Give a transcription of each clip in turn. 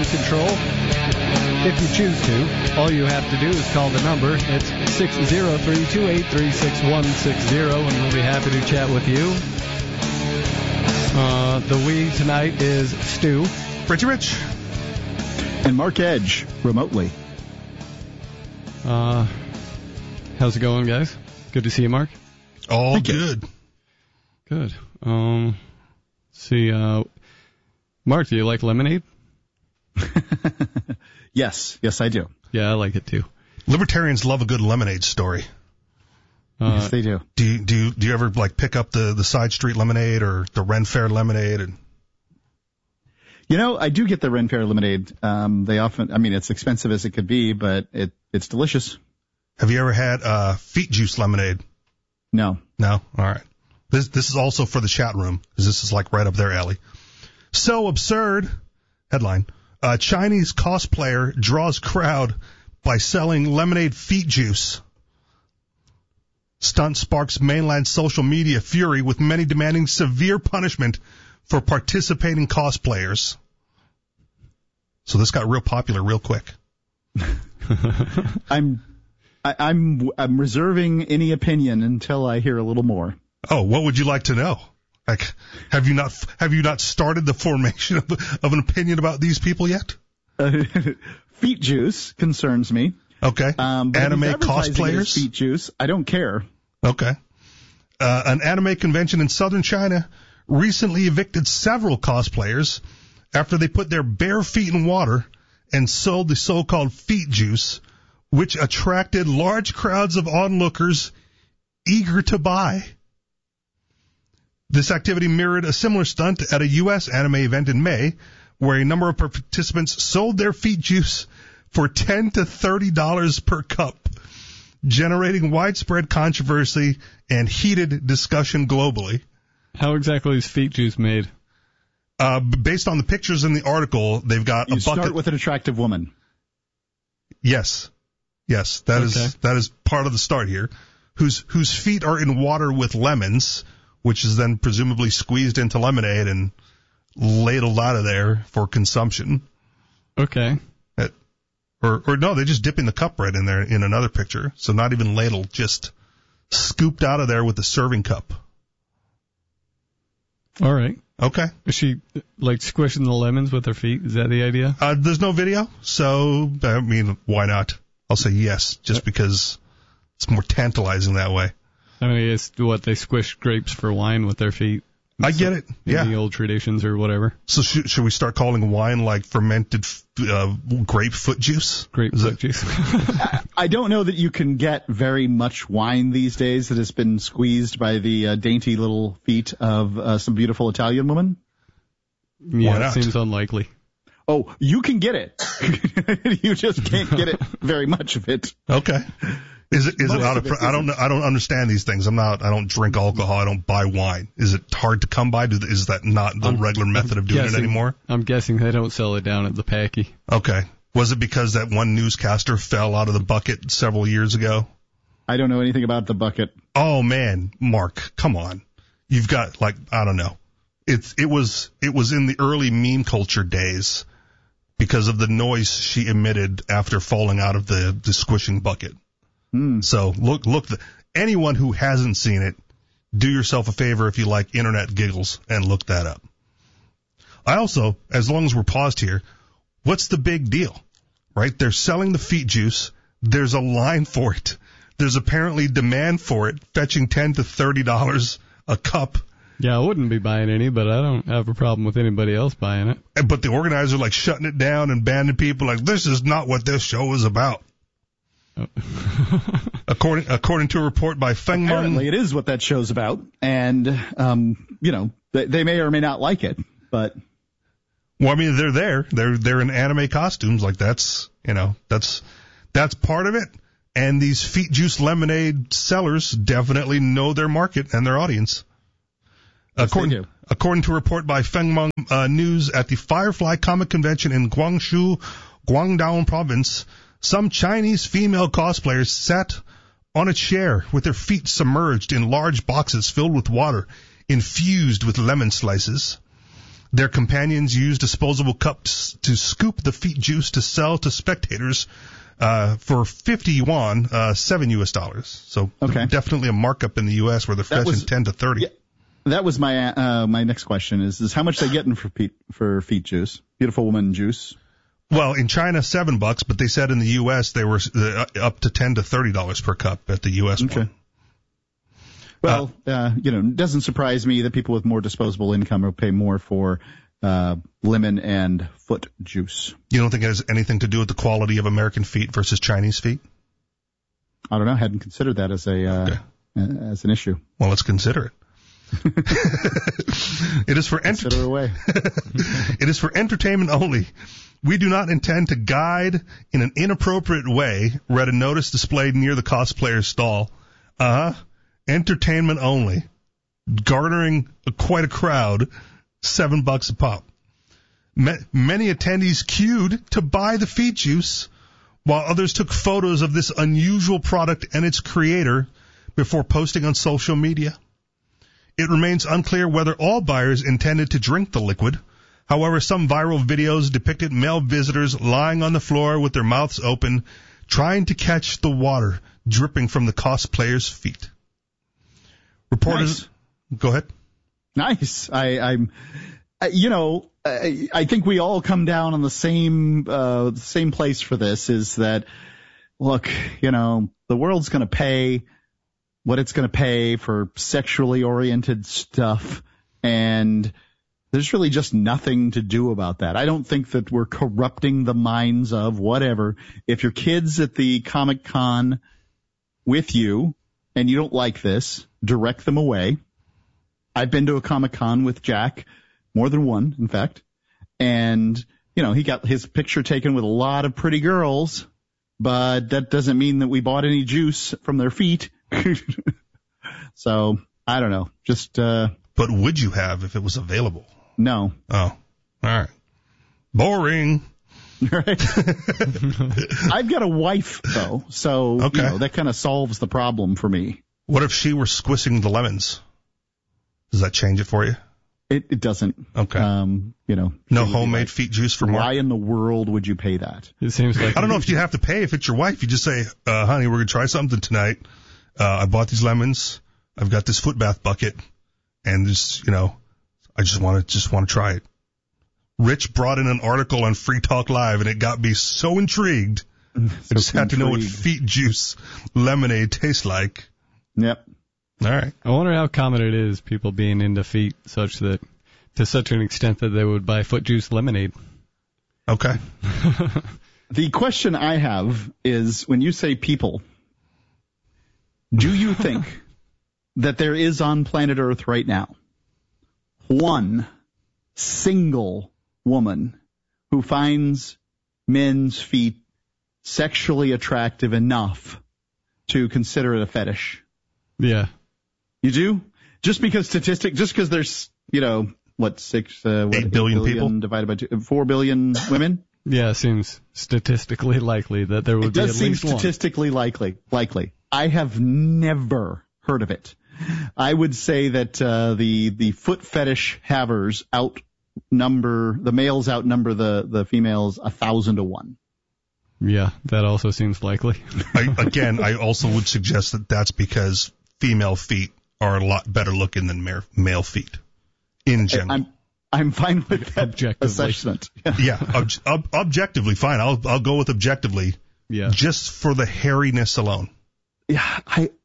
control. If you choose to, all you have to do is call the number. It's 603-283-6160, and we'll be happy to chat with you. The we tonight is Stu. Richie Rich. And Mark Edge, remotely. How's it going, guys? Good to see you, Mark. All good. Good. Let's see, Mark, do you like lemonade? Yes, I do. Yeah, I like it too. Libertarians love a good lemonade story. Yes, they do. Do you ever like pick up the side street lemonade or the Ren Fair lemonade? And You know, I do get the Ren Fair lemonade. They often, I mean, it's expensive as it could be, but it's delicious. Have you ever had Feet Juice lemonade? No. No? All right. This is also for the chat room, because this is like right up their alley. So absurd. Headline. Chinese cosplayer draws crowd by selling lemonade feet juice. Stunt sparks mainland social media fury, with many demanding severe punishment for participating cosplayers. So this got real popular real quick. I'm reserving any opinion until I hear a little more. Oh, what would you like to know? Like, have you not started the formation of an opinion about these people yet? Feet juice concerns me. Okay. Anime cosplayers? Feet juice. I don't care. Okay. An anime convention in southern China recently evicted several cosplayers after they put their bare feet in water and sold the so-called feet juice, which attracted large crowds of onlookers eager to buy. This activity mirrored a similar stunt at a U.S. anime event in May, where a number of participants sold their feet juice for $10 to $30 per cup, generating widespread controversy and heated discussion globally. How exactly is feet juice made? Based on the pictures in the article, they've got a bucket. You start with an attractive woman. Yes, that is part of the start here. Whose feet are in water with lemons, which is then presumably squeezed into lemonade and ladled out of there for consumption. Okay. Or no, they're just dipping the cup right in there in another picture. So not even ladled, just scooped out of there with a serving cup. All right. Okay. Is she like squishing the lemons with her feet? Is that the idea? There's no video, so I mean, why not? I'll say yes, just because it's more tantalizing that way. I mean, it's what they squish grapes for wine with their feet. I get it. Yeah. In the old traditions or whatever. So should we start calling wine like fermented grape foot juice? Grapefruit juice. I don't know that you can get very much wine these days that has been squeezed by the dainty little feet of some beautiful Italian woman. Yeah, it seems unlikely. Oh, you can get it. You just can't get it very much of it. Okay. Is it out of? I don't know. I don't understand these things. I don't drink alcohol. I don't buy wine. Is it hard to come by? Is that not the regular method of doing it anymore? I'm guessing they don't sell it down at the Packy. Okay. Was it because that one newscaster fell out of the bucket several years ago? I don't know anything about the bucket. Oh man, Mark, come on. You've got I don't know. It was in the early meme culture days because of the noise she emitted after falling out of the squishing bucket. So look, anyone who hasn't seen it, do yourself a favor if you like internet giggles and look that up. I also, as long as we're paused here, what's the big deal, right? They're selling the feet juice. There's a line for it. There's apparently demand for it, fetching $10 to $30 a cup. Yeah, I wouldn't be buying any, but I don't have a problem with anybody else buying it. But the organizer shutting it down and banning people this is not what this show is about. According to a report by Feng Meng. Apparently it is what that show's about, and they may or may not like it, but well, I mean, they're there. They're in anime costumes. That's part of it. And these feet juice lemonade sellers definitely know their market and their audience. Yes, according to a report by Feng Meng News at the Firefly Comic Convention in Guangzhou, Guangdong Province, some Chinese female cosplayers sat on a chair with their feet submerged in large boxes filled with water infused with lemon slices. Their companions use disposable cups to scoop the feet juice to sell to spectators for 50 yuan, $7. So definitely a markup in the U.S. where they're fetching 10 to 30. Yeah, that was my my next question is how much they getting for feet juice? Beautiful woman juice. Well, in China, $7, but they said in the U.S. they were up to $10 to $30 per cup at the U.S. one. Well, it doesn't surprise me that people with more disposable income will pay more for lemon and foot juice. You don't think it has anything to do with the quality of American feet versus Chinese feet? I don't know. I hadn't considered that as as an issue. Well, let's consider it. It is for Consider away. It is for entertainment only. We do not intend to guide in an inappropriate way, read a notice displayed near the cosplayer's stall. Entertainment only. Garnering quite a crowd, $7 a pop. Many attendees queued to buy the feet juice, while others took photos of this unusual product and its creator before posting on social media. It remains unclear whether all buyers intended to drink the liquid. However, some viral videos depicted male visitors lying on the floor with their mouths open, trying to catch the water dripping from the cosplayer's feet. Reporters, Go ahead. Nice. I think we all come down on the same place for this. Is that, look, the world's going to pay what it's going to pay for sexually oriented stuff, and there's really just nothing to do about that. I don't think that we're corrupting the minds of whatever. If your kid's at the Comic-Con with you and you don't like this, direct them away. I've been to a Comic-Con with Jack, more than one, in fact, and, he got his picture taken with a lot of pretty girls, but that doesn't mean that we bought any juice from their feet. So, I don't know. But would you have if it was available? No. Oh, all right. Boring. Right. I've got a wife, though, so that kind of solves the problem for me. What if she were squishing the lemons? Does that change it for you? It doesn't. Okay. No homemade feet juice for Mark? Why in the world would you pay that? It seems like I don't know if you have to pay if it's your wife. You just say, honey, we're going to try something tonight. I bought these lemons. I've got this foot bath bucket. And just, I just want to try it. Rich brought in an article on Free Talk Live, and it got me so intrigued. I just had to know what feet juice lemonade tastes like. Yep. All right. I wonder how common it is, people being into feet to such an extent that they would buy foot juice lemonade. Okay. The question I have is, when you say people, do you think that there is on planet Earth right now one single woman who finds men's feet sexually attractive enough to consider it a fetish? Yeah. You do? Just because there's, 8 billion people divided by 4 billion women? Yeah, it seems statistically likely that there would be at least one. It does seem statistically likely. I have never heard of it. I would say that the foot fetish havers the males outnumber the females 1,000 to 1. Yeah, that also seems likely. I also would suggest that that's because female feet are a lot better looking than male feet in general. I'm fine with that assessment. Yeah, objectively fine. I'll go with objectively. Yeah. Just for the hairiness alone. Yeah,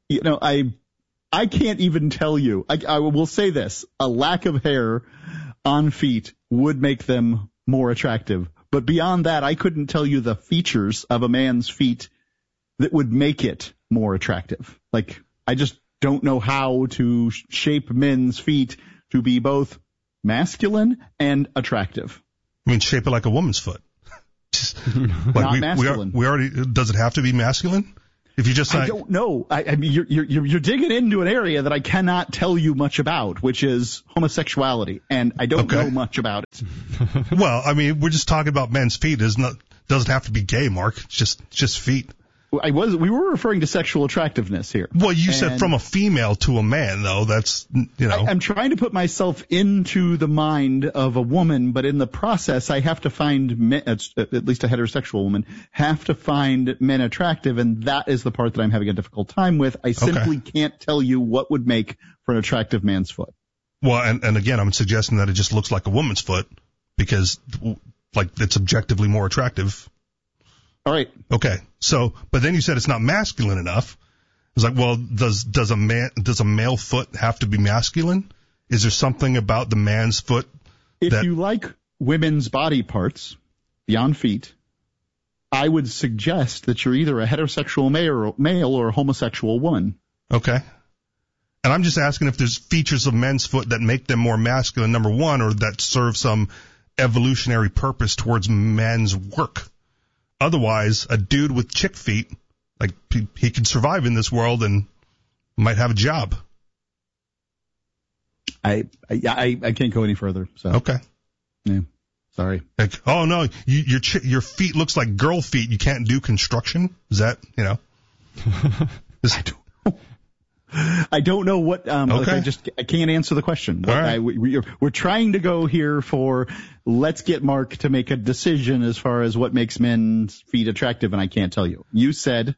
I can't even tell you. I will say this: a lack of hair on feet would make them more attractive. But beyond that, I couldn't tell you the features of a man's feet that would make it more attractive. I just don't know how to shape men's feet to be both masculine and attractive. I mean, shape it like a woman's foot. Not masculine. We already. Does it have to be masculine? If you just, I don't know. I mean, you're digging into an area that I cannot tell you much about, which is homosexuality, and I don't know much about it. Well, I mean, we're just talking about men's feet. Doesn't have to be gay, Mark. It's just feet. We were referring to sexual attractiveness here. Well, you said from a female to a man, though. That's, I'm trying to put myself into the mind of a woman, but in the process, I have to find at least a heterosexual woman, have to find men attractive, and that is the part that I'm having a difficult time with. I simply can't tell you what would make for an attractive man's foot. Well, and again, I'm suggesting that it just looks like a woman's foot because, like, it's objectively more attractive. All right. Okay. So, but then you said it's not masculine enough. It's like, well, does a male foot have to be masculine? Is there something about the man's foot? If you like women's body parts beyond feet, I would suggest that you're either a heterosexual male or a homosexual woman. Okay. And I'm just asking if there's features of men's foot that make them more masculine, number one, or that serve some evolutionary purpose towards men's work. Otherwise, a dude with chick feet, like, he can survive in this world and might have a job. I can't go any further. So. Okay. Yeah. Sorry. Like, oh no, your feet looks like girl feet. You can't do construction. Is that, I don't know what. Okay. I can't answer the question. All right. We're trying to go here for let's get Mark to make a decision as far as what makes men's feet attractive, and I can't tell you. You said.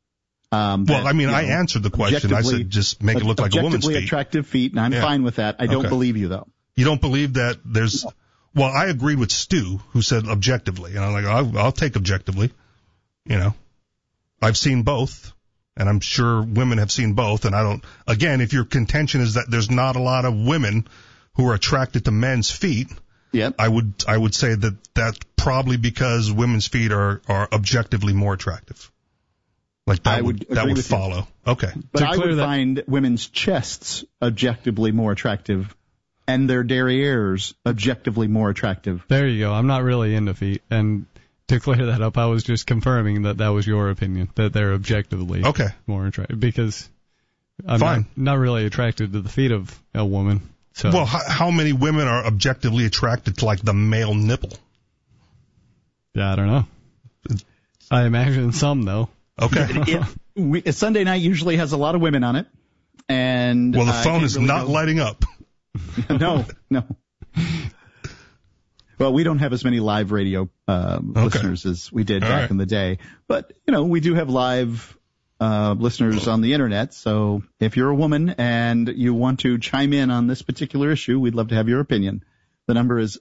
I answered the question. I said just make it look like a woman's feet. Objectively attractive feet, and I'm fine with that. I don't believe you though. You don't believe that there's. Well, I agreed with Stu, who said objectively, and I'm like, I'll take objectively. I've seen both. And I'm sure women have seen both. And again, if your contention is that there's not a lot of women who are attracted to men's feet, I would say that that's probably because women's feet are objectively more attractive. Like that would follow. You. Okay. But I would find women's chests objectively more attractive and their derrieres objectively more attractive. There you go. I'm not really into feet. And to clear that up, I was just confirming that was your opinion, that they're objectively more attractive, because I'm not really attracted to the feet of a woman. So. Well, how many women are objectively attracted to, like, the male nipple? Yeah, I don't know. I imagine some, though. Okay. Sunday night usually has a lot of women on it. And well, the phone is not lighting up. No. Well, we don't have as many live radio listeners as we did back in the day. But, we do have live listeners on the Internet. So if you're a woman and you want to chime in on this particular issue, we'd love to have your opinion. The number is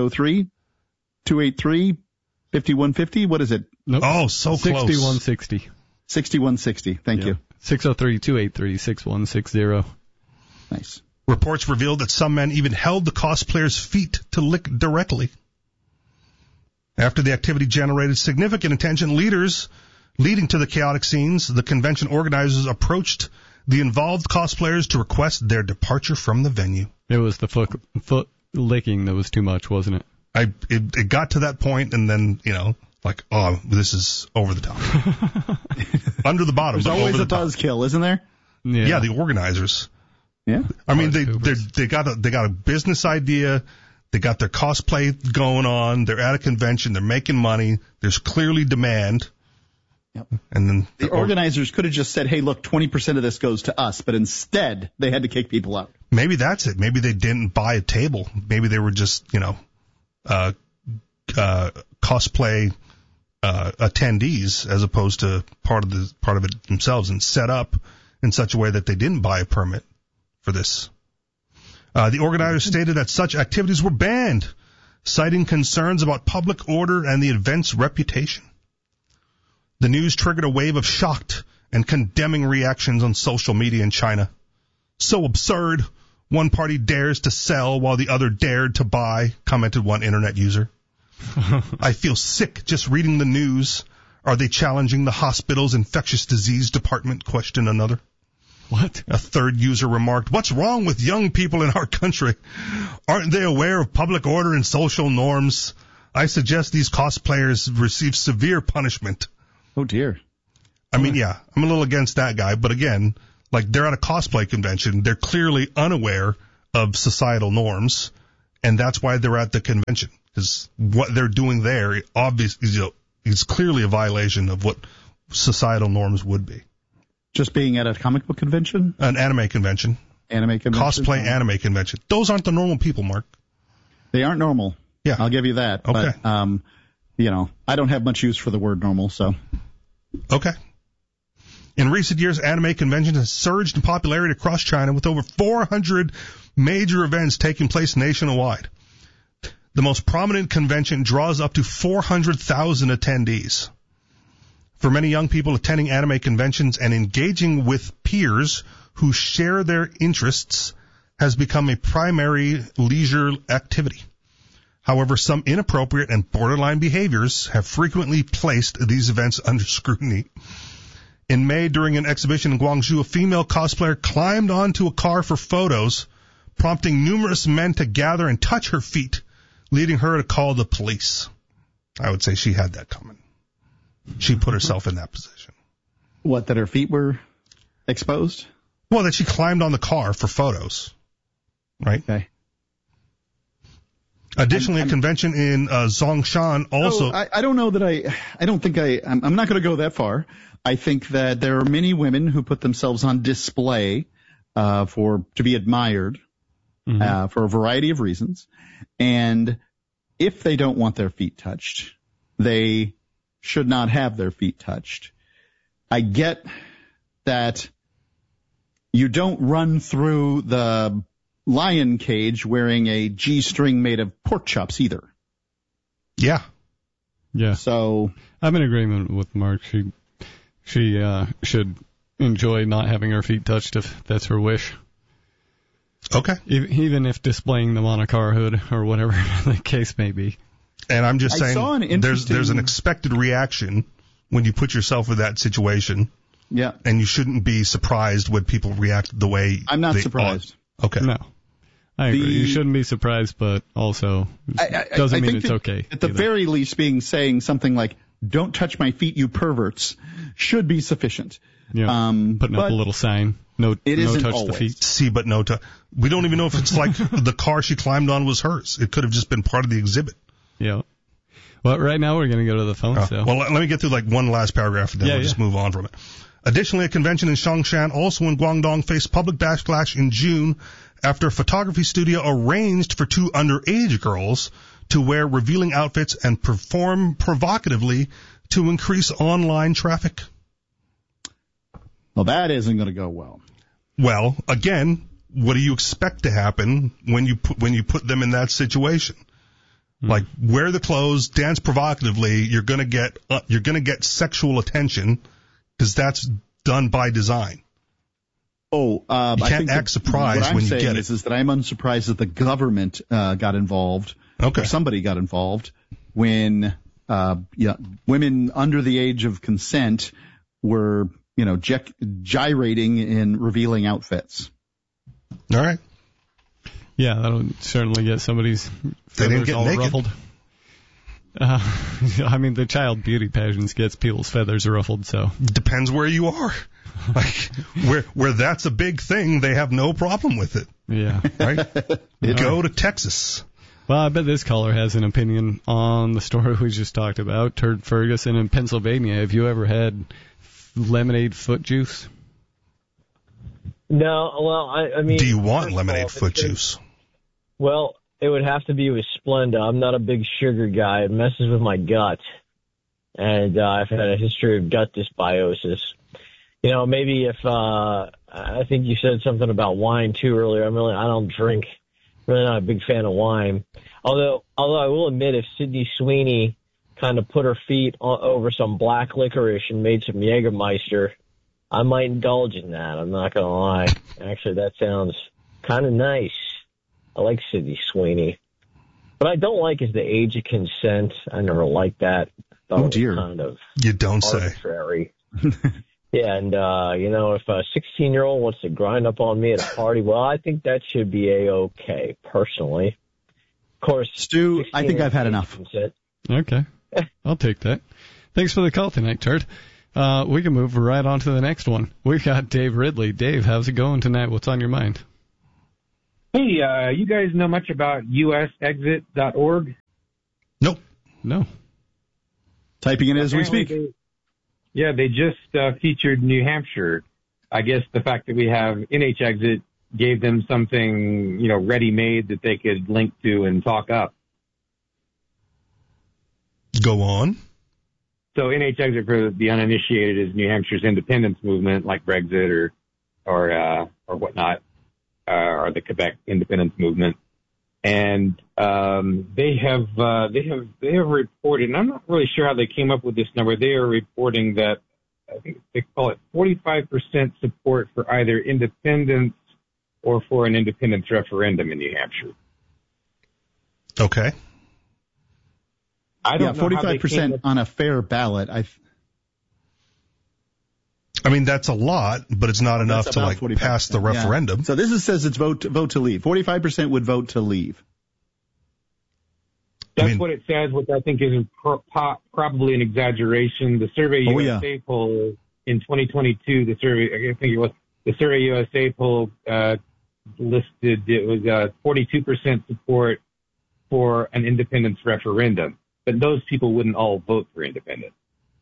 603-283-5150. What is it? Nope. Oh, so close. 6160. 6160. Thank you. 603-283-6160. Nice. Reports revealed that some men even held the cosplayers' feet to lick directly. After the activity generated significant attention, leading to the chaotic scenes, the convention organizers approached the involved cosplayers to request their departure from the venue. It was the foot licking that was too much, wasn't it? It got to that point, and then, like, oh, this is over the top. Under the bottom. There's always a buzzkill, isn't there? Yeah, the organizers. Yeah. I mean, they got a business idea. They got their cosplay going on. They're at a convention. They're making money. There's clearly demand. Yep. And then the organizers could have just said, hey, look, 20% of this goes to us. But instead, they had to kick people out. Maybe that's it. Maybe they didn't buy a table. Maybe they were just, cosplay attendees as opposed to part of it themselves, and set up in such a way that they didn't buy a permit for this. The organizers stated that such activities were banned, citing concerns about public order and the event's reputation. The news triggered a wave of shocked and condemning reactions on social media in China. So absurd. One party dares to sell while the other dared to buy, commented one internet user. I feel sick just reading the news. Are they challenging the hospital's infectious disease department? Questioned another. What? A third user remarked, what's wrong with young people in our country? Aren't they aware of public order and social norms? I suggest these cosplayers receive severe punishment. Oh, dear. I mean, yeah, I'm a little against that guy. But again, like, they're at a cosplay convention. They're clearly unaware of societal norms. And that's why they're at the convention. Because what they're doing there, obviously, is clearly a violation of what societal norms would be. Just being at a comic book convention? An anime convention. Cosplay anime convention. Those aren't the normal people, Mark. They aren't normal. Yeah. I'll give you that. Okay. But, I don't have much use for the word normal, so. Okay. In recent years, anime conventions have surged in popularity across China with over 400 major events taking place nationwide. The most prominent convention draws up to 400,000 attendees. For many young people, attending anime conventions and engaging with peers who share their interests has become a primary leisure activity. However, some inappropriate and borderline behaviors have frequently placed these events under scrutiny. In May, during an exhibition in Guangzhou, a female cosplayer climbed onto a car for photos, prompting numerous men to gather and touch her feet, leading her to call the police. I would say she had that coming. She put herself in that position. What, that her feet were exposed? Well, that she climbed on the car for photos. Right? Okay. Additionally, a convention in Zhongshan also... I don't know that I don't think I'm not going to go that far. I think that there are many women who put themselves on display to be admired for a variety of reasons. And if they don't want their feet touched, they should not have their feet touched. I get that you don't run through the lion cage wearing a G-string made of pork chops either. Yeah. Yeah. So I'm in agreement with Mark. She should enjoy not having her feet touched if that's her wish. Okay. Even if displaying them on a car hood or whatever the case may be. And I'm just saying there's an expected reaction when you put yourself in that situation. Yeah. And you shouldn't be surprised when people react the way I'm not surprised. Okay. No. I agree. You shouldn't be surprised, but also doesn't mean it's okay. At the very least, saying something like, "Don't touch my feet, you perverts," should be sufficient. Yeah. Putting up a little sign. No touch always. the feet. See, but no touch. We don't even know if it's like the car she climbed on was hers. It could have just been part of the exhibit. Yeah. Well, right now we're going to go to the phone. Well, let me get through like one last paragraph, and then we'll just move on from it. Additionally, a convention in Zhongshan, also in Guangdong, faced public backlash in June after a photography studio arranged for two underage girls to wear revealing outfits and perform provocatively to increase online traffic. Well, that isn't going to go well. Well, again, what do you expect to happen when you put them in that situation? Like, wear the clothes, dance provocatively. You're gonna get sexual attention because that's done by design. You can't act surprised when you get it. Is that I'm unsurprised that the government got involved. Okay. Or somebody got involved when women under the age of consent were gyrating in revealing outfits. All right. Yeah, that'll certainly get somebody's feathers all ruffled. I mean, the child beauty pageants gets people's feathers ruffled, so. Depends where you are. Like, where that's a big thing, they have no problem with it. Yeah. Right? Go to Texas. Well, I bet this caller has an opinion on the story we just talked about, Turd Ferguson in Pennsylvania. Have you ever had lemonade foot juice? No, well, I mean... Do you want lemonade foot juice? Well, it would have to be with Splenda. I'm not a big sugar guy. It messes with my gut. And I've had a history of gut dysbiosis. Maybe if... I think you said something about wine, too, earlier. I don't drink. Really not a big fan of wine. Although I will admit, if Sydney Sweeney kind of put her feet over some black licorice and made some Jägermeister, I might indulge in that. I'm not going to lie. Actually, that sounds kind of nice. I like Sydney Sweeney. What I don't like is the age of consent. I never liked that. Oh, dear. Kind of you don't arbitrary. Yeah, and, if a 16-year-old wants to grind up on me at a party, well, I think that should be A-okay, personally. Of course, Stu, I think I've had enough. Consent. Okay. I'll take that. Thanks for the call tonight, Turd. We can move right on to the next one. We've got Dave Ridley. Dave, how's it going tonight? What's on your mind? Hey, you guys know much about usexit.org? Nope. No. Typing it as we speak. Yeah, they just featured New Hampshire. I guess the fact that we have NHExit gave them something, ready-made that they could link to and talk up. Go on. So NHExit, for the uninitiated, is New Hampshire's independence movement, like Brexit or whatnot, or the Quebec independence movement. And they have reported, and I'm not really sure how they came up with this number. They are reporting that I think they call it 45% support for either independence or for an independence referendum in New Hampshire. Okay. I don't know 45% on a fair ballot. I mean, that's a lot, but it's not enough to pass the referendum. Yeah. So this says it's vote to leave. 45% would vote to leave. That's what it says, which I think is probably an exaggeration. The Survey USA poll in 2022, the Survey USA poll listed it was 42% support for an independence referendum, but those people wouldn't all vote for independence.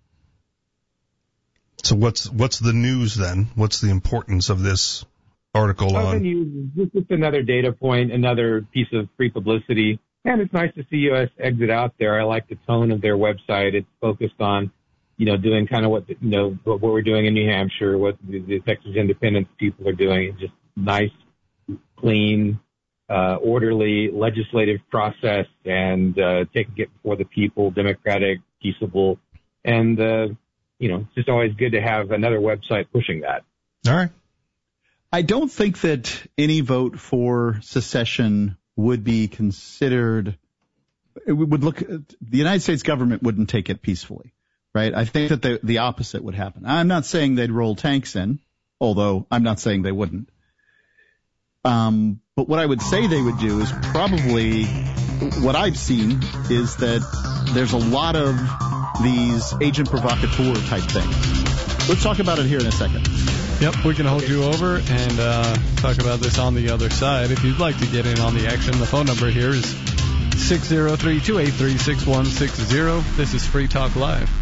So what's the news then? What's the importance of this article on? This is another data point, another piece of free publicity. And it's nice to see US Exit out there. I like the tone of their website. It's focused on, doing kind of what we're doing in New Hampshire, what the Texas independence people are doing. It's just nice, clean, orderly legislative process and taking it before the people, democratic, peaceable. And, it's just always good to have another website pushing that. All right. I don't think that any vote for secession would be considered, the United States government wouldn't take it peacefully, right? I think that the opposite would happen. I'm not saying they'd roll tanks in, although I'm not saying they wouldn't. But what I would say they would do is probably, what I've seen is that there's a lot of these agent provocateur type things. Let's talk about it here in a second. Yep, we can hold you over and talk about this on the other side. If you'd like to get in on the action, the phone number here is 603-283-6160. This is Free Talk Live.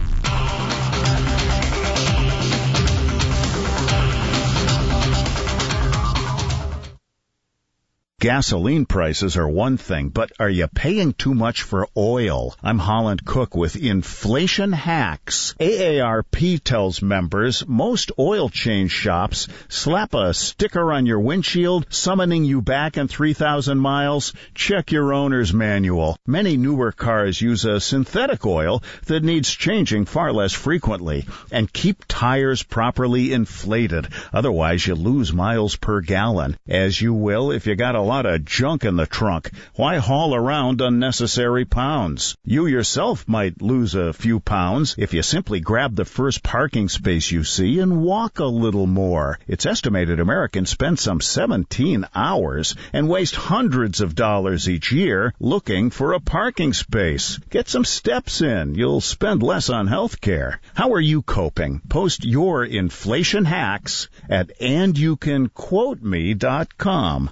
Gasoline prices are one thing, but are you paying too much for oil? I'm Holland Cook with Inflation Hacks. AARP tells members most oil change shops slap a sticker on your windshield summoning you back in 3,000 miles. Check your owner's manual. Many newer cars use a synthetic oil that needs changing far less frequently. And keep tires properly inflated. Otherwise, you lose miles per gallon, as you will if you got a lot of junk in the trunk. Why haul around unnecessary pounds? You yourself might lose a few pounds if you simply grab the first parking space you see and walk a little more. It's estimated Americans spend some 17 hours and waste hundreds of dollars each year looking for a parking space. Get some steps in. You'll spend less on health care. How are you coping? Post your inflation hacks at andyoucanquoteme.com.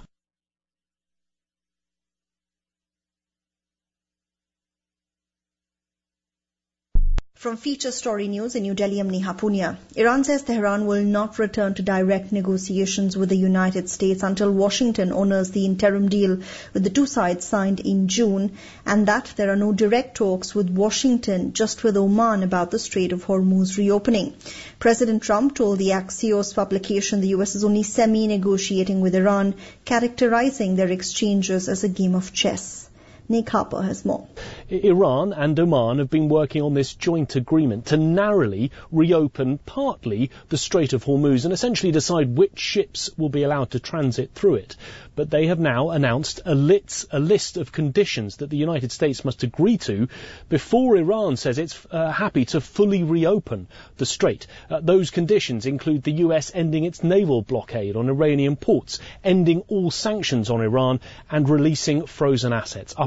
From Feature Story News in New Delhi, I'm Neha Punia. Iran says Tehran will not return to direct negotiations with the United States until Washington honors the interim deal with the two sides signed in June, and that there are no direct talks with Washington, just with Oman about the Strait of Hormuz reopening. President Trump told the Axios publication the U.S. is only semi-negotiating with Iran, characterizing their exchanges as a game of chess. Nick Harper has more. Iran and Oman have been working on this joint agreement to narrowly reopen partly the Strait of Hormuz and essentially decide which ships will be allowed to transit through it. But they have now announced a list of conditions that the United States must agree to before Iran says it's happy to fully reopen the strait. Those conditions include the US ending its naval blockade on Iranian ports, ending all sanctions on Iran and releasing frozen assets. Up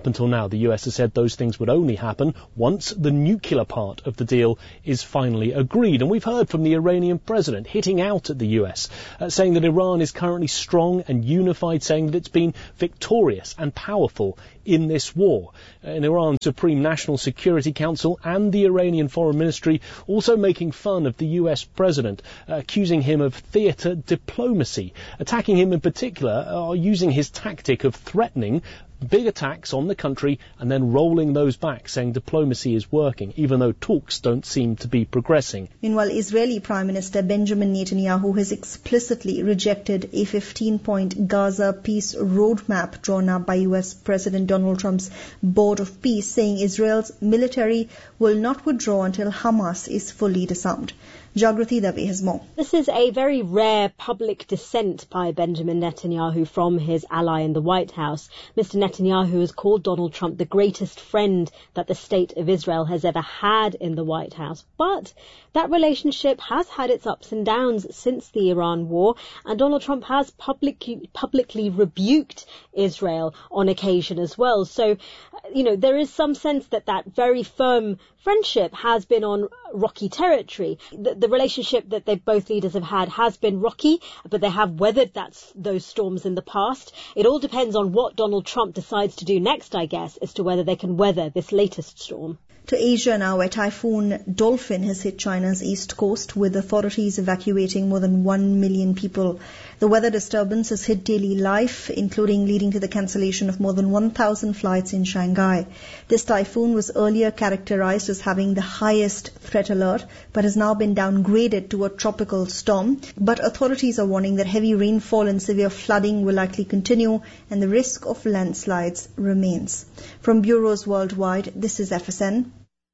until now, the US has said those things would only happen once the nuclear part of the deal is finally agreed. And we've heard from the Iranian president hitting out at the US, saying that Iran is currently strong and unified, saying that it's been victorious and powerful in this war. In Iran's Supreme National Security Council and the Iranian Foreign Ministry also making fun of the US president, accusing him of theatre diplomacy, attacking him in particular, using his tactic of threatening big attacks on the country and then rolling those back, saying diplomacy is working, even though talks don't seem to be progressing. Meanwhile, Israeli Prime Minister Benjamin Netanyahu has explicitly rejected a 15-point Gaza peace roadmap drawn up by US President Donald Trump's Board of Peace, saying Israel's military will not withdraw until Hamas is fully disarmed. Jagrati Dave has more. This is a very rare public dissent by Benjamin Netanyahu from his ally in the White House. Mr. Netanyahu has called Donald Trump the greatest friend that the state of Israel has ever had in the White House. But that relationship has had its ups and downs since the Iran war, and Donald Trump has publicly rebuked Israel on occasion as well. So, there is some sense that very firm friendship has been on rocky territory. The relationship that both leaders have had has been rocky, but they have weathered those storms in the past. It all depends on what Donald Trump decides to do next, I guess, as to whether they can weather this latest storm. To Asia now, where Typhoon Dolphin has hit China's east coast, with authorities evacuating more than 1 million people. The weather disturbance has hit daily life, including leading to the cancellation of more than 1,000 flights in Shanghai. This typhoon was earlier characterized as having the highest threat alert, but has now been downgraded to a tropical storm. But authorities are warning that heavy rainfall and severe flooding will likely continue, and the risk of landslides remains. From bureaus worldwide, this is FSN.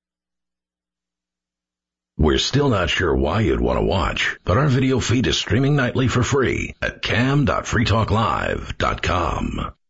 We're still not sure why you'd want to watch, but our video feed is streaming nightly for free at cam.freetalklive.com.